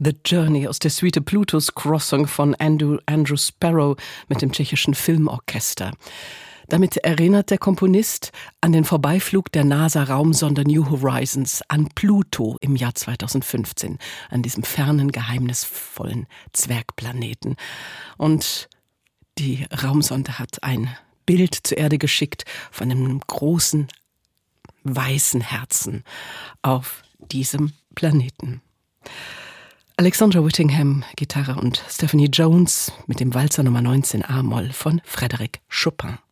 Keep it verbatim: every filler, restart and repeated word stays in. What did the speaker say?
The Journey aus der Suite Pluto's Crossing von Andrew, Andrew Sparrow mit dem tschechischen Filmorchester. Damit erinnert der Komponist an den Vorbeiflug der NASA-Raumsonde New Horizons an Pluto im Jahr zweitausendfünfzehn, an diesem fernen, geheimnisvollen Zwergplaneten. Und die Raumsonde hat ein Bild zur Erde geschickt von einem großen, weißen Herzen auf diesem Planeten. Alexandra Whittingham, Gitarre, und Stephanie Jones mit dem Walzer Nummer neunzehn a-Moll von Frédéric Chopin.